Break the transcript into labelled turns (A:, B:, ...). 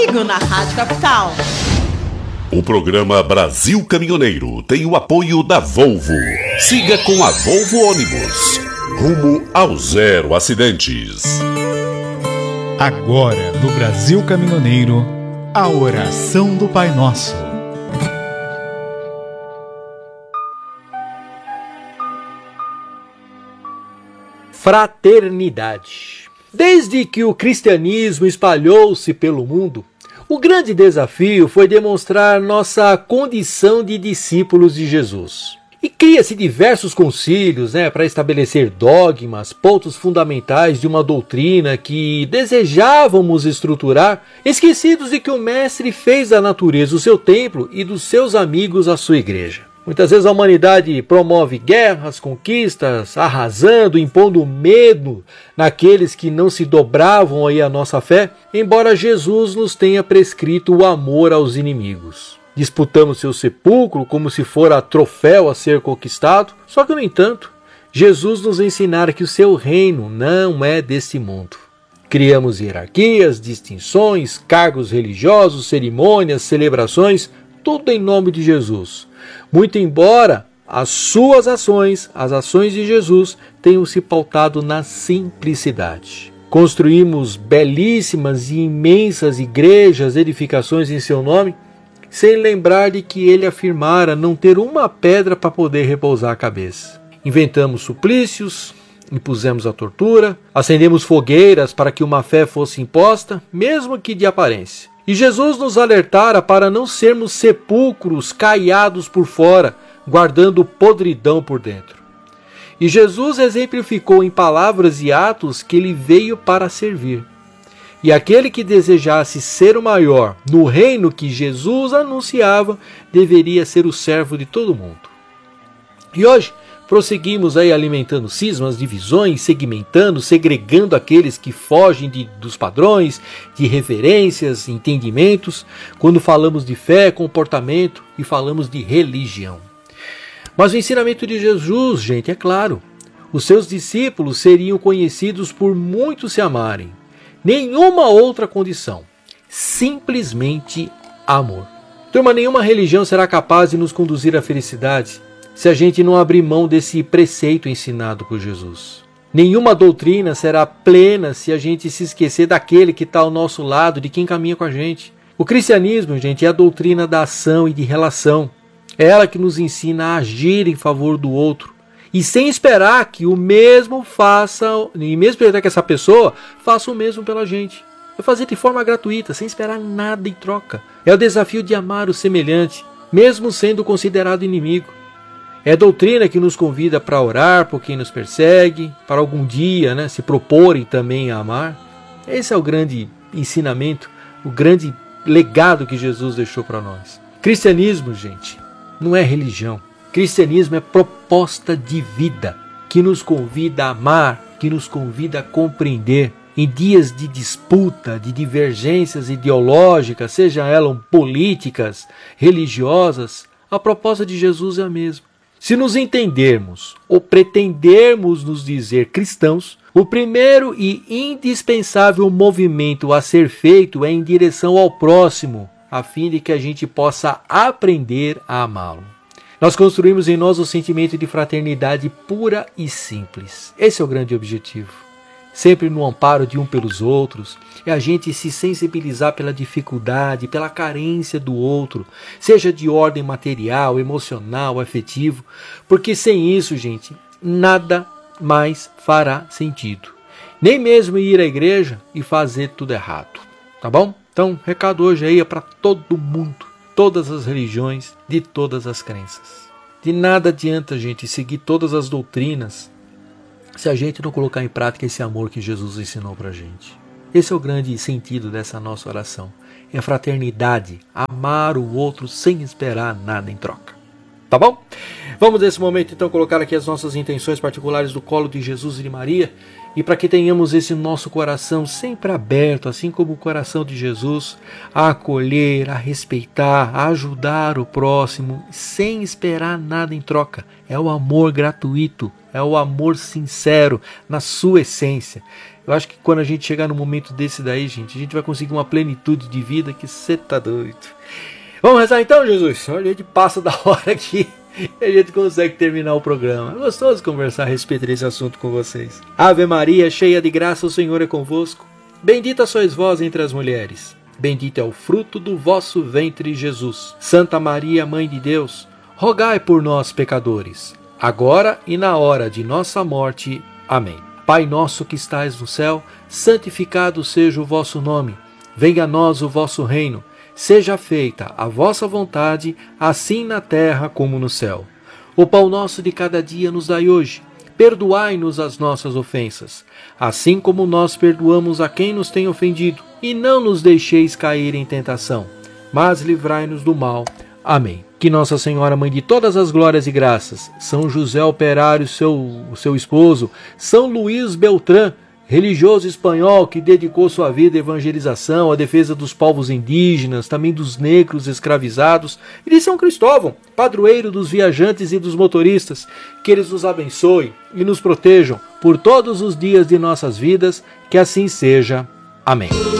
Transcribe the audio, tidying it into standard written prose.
A: Comigo na Rádio Capital.
B: O programa Brasil Caminhoneiro tem o apoio da Volvo. Siga com a Volvo Ônibus. Rumo ao zero acidentes.
C: Agora, no Brasil Caminhoneiro, a oração do Pai Nosso.
D: Fraternidade. Desde que o cristianismo espalhou-se pelo mundo, o grande desafio foi demonstrar nossa condição de discípulos de Jesus. E cria-se diversos concílios para estabelecer dogmas, pontos fundamentais de uma doutrina que desejávamos estruturar, esquecidos de que o Mestre fez da natureza o seu templo e dos seus amigos a sua igreja. Muitas vezes a humanidade promove guerras, conquistas, arrasando, impondo medo naqueles que não se dobravam à nossa fé, embora Jesus nos tenha prescrito o amor aos inimigos. Disputamos seu sepulcro como se fora troféu a ser conquistado, só que, no entanto, Jesus nos ensinara que o seu reino não é deste mundo. Criamos hierarquias, distinções, cargos religiosos, cerimônias, celebrações, tudo em nome de Jesus. Muito embora as suas ações, as ações de Jesus, tenham se pautado na simplicidade. Construímos belíssimas e imensas igrejas, edificações em seu nome, sem lembrar de que ele afirmara não ter uma pedra para poder repousar a cabeça. Inventamos suplícios, impusemos a tortura, acendemos fogueiras para que uma fé fosse imposta, mesmo que de aparência. E Jesus nos alertara para não sermos sepulcros caiados por fora, guardando podridão por dentro. E Jesus exemplificou em palavras e atos que ele veio para servir. E aquele que desejasse ser o maior no reino que Jesus anunciava, deveria ser o servo de todo mundo. E hoje, prosseguimos alimentando cismas, divisões, segmentando, segregando aqueles que fogem dos padrões, de referências, entendimentos, quando falamos de fé, comportamento e falamos de religião. Mas o ensinamento de Jesus, gente, é claro. Os seus discípulos seriam conhecidos por muitos se amarem. Nenhuma outra condição. Simplesmente amor. Turma, nenhuma religião será capaz de nos conduzir à felicidade se a gente não abrir mão desse preceito ensinado por Jesus. Nenhuma doutrina será plena se a gente se esquecer daquele que está ao nosso lado, de quem caminha com a gente. O cristianismo, gente, é a doutrina da ação e de relação. É ela que nos ensina a agir em favor do outro. E sem esperar que o mesmo faça, e mesmo esperar que essa pessoa faça o mesmo pela gente. É fazer de forma gratuita, sem esperar nada em troca. É o desafio de amar o semelhante, mesmo sendo considerado inimigo. É a doutrina que nos convida para orar por quem nos persegue, para algum dia se proporem também a amar. Esse é o grande ensinamento, o grande legado que Jesus deixou para nós. Cristianismo, gente, não é religião. Cristianismo é proposta de vida, que nos convida a amar, que nos convida a compreender. Em dias de disputa, de divergências ideológicas, sejam elas políticas, religiosas, a proposta de Jesus é a mesma. Se nos entendermos ou pretendermos nos dizer cristãos, o primeiro e indispensável movimento a ser feito é em direção ao próximo, a fim de que a gente possa aprender a amá-lo. Nós construímos em nós o sentimento de fraternidade pura e simples. Esse é o grande objetivo. Sempre no amparo de um pelos outros, é a gente se sensibilizar pela dificuldade, pela carência do outro, seja de ordem material, emocional, afetivo, porque sem isso, gente, nada mais fará sentido. Nem mesmo ir à igreja e fazer tudo errado, tá bom? Então, recado hoje aí é para todo mundo, todas as religiões, de todas as crenças. De nada adianta, gente, seguir todas as doutrinas se a gente não colocar em prática esse amor que Jesus ensinou para a gente. Esse é o grande sentido dessa nossa oração. É a fraternidade, amar o outro sem esperar nada em troca. Tá bom? Vamos nesse momento então colocar aqui as nossas intenções particulares do colo de Jesus e de Maria, e para que tenhamos esse nosso coração sempre aberto, assim como o coração de Jesus, a acolher, a respeitar, a ajudar o próximo, sem esperar nada em troca. É o amor gratuito, é o amor sincero na sua essência. Eu acho que quando a gente chegar num momento desse daí, gente, a gente vai conseguir uma plenitude de vida que você tá doido. Vamos rezar então, Jesus? A gente passa da hora aqui e a gente consegue terminar o programa. É gostoso conversar a respeito desse assunto com vocês. Ave Maria, cheia de graça, o Senhor é convosco. Bendita sois vós entre as mulheres. Bendito é o fruto do vosso ventre, Jesus. Santa Maria, Mãe de Deus, rogai por nós, pecadores, agora e na hora de nossa morte. Amém. Pai nosso que estais no céu, santificado seja o vosso nome. Venha a nós o vosso reino. Seja feita a vossa vontade, assim na terra como no céu. O pão nosso de cada dia nos dai hoje. Perdoai-nos as nossas ofensas, assim como nós perdoamos a quem nos tem ofendido. E não nos deixeis cair em tentação, mas livrai-nos do mal. Amém. Que Nossa Senhora, Mãe de todas as glórias e graças, São José Operário, seu esposo, São Luís Beltrán, religioso espanhol que dedicou sua vida à evangelização, à defesa dos povos indígenas, também dos negros escravizados, e de São Cristóvão, padroeiro dos viajantes e dos motoristas, que eles nos abençoem e nos protejam por todos os dias de nossas vidas, que assim seja. Amém.